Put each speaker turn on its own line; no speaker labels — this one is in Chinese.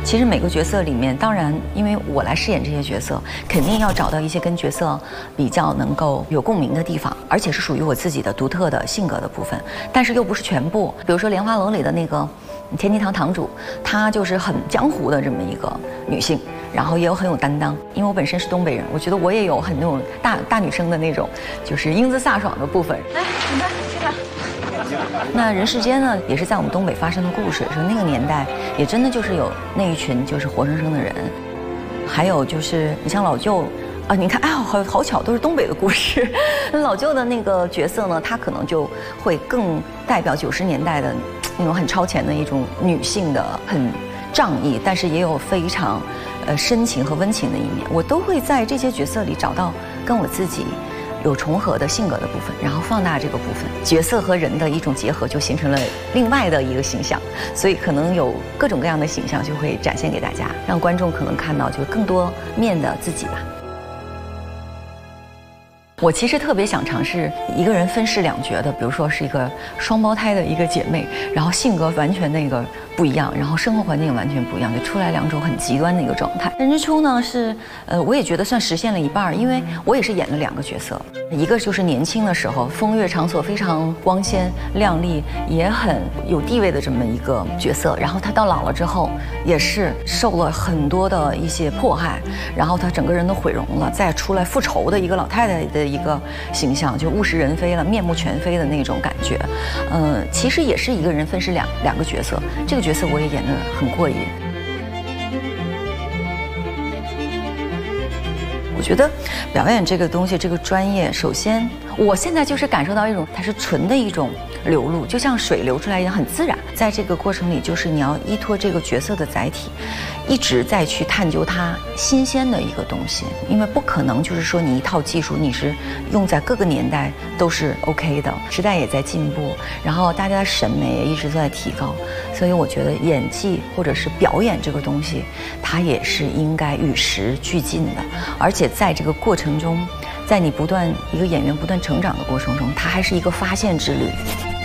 其实每个角色里面，当然因为我来饰演这些角色，肯定要找到一些跟角色比较能够有共鸣的地方，而且是属于我自己的独特的性格的部分，但是又不是全部。比如说《莲花楼》里的那个天机堂堂主，她就是很江湖的这么一个女性，然后也有很有担当。因为我本身是东北人，我觉得我也有很那种大女生的那种，就是英姿飒爽的部分。来，你看这个。那人世间呢，也是在我们东北发生的故事，说那个年代也真的就是有那一群就是活生生的人，还有就是你像老舅啊，你看哎好巧，都是东北的故事。老舅的那个角色呢，他可能就会更代表90年代的那种很超前的一种女性的很仗义，但是也有非常深情和温情的一面，我都会在这些角色里找到跟我自己有重合的性格的部分，然后放大这个部分，角色和人的一种结合，就形成了另外的一个形象。所以可能有各种各样的形象就会展现给大家，让观众可能看到就更多面的自己吧。我其实特别想尝试一个人分饰两角的，比如说是一个双胞胎的一个姐妹，然后性格完全那个不一样，然后生活环境完全不一样，就出来2种很极端的一个状态。人之初呢是，我也觉得算实现了一半，因为我也是演了2个角色，一个就是年轻的时候风月场所非常光鲜亮丽，也很有地位的这么一个角色，然后她到老了之后也是受了很多的一些迫害，然后她整个人都毁容了，再出来复仇的一个老太太的一个形象，就物是人非了，面目全非的那种感觉。其实也是一个人分饰两个角色，这个角色我也演得很过瘾。我觉得表演这个东西，这个专业，首先我现在就是感受到一种它是纯的一种流露，就像水流出来一样，很自然。在这个过程里，就是你要依托这个角色的载体，一直在去探究它新鲜的一个东西，因为不可能就是说你一套技术你是用在各个年代都是 OK 的，时代也在进步，然后大家的审美也一直都在提高，所以我觉得演技或者是表演这个东西，它也是应该与时俱进的，而且在这个过程中，在你一个演员不断成长的过程中，它还是一个发现之旅。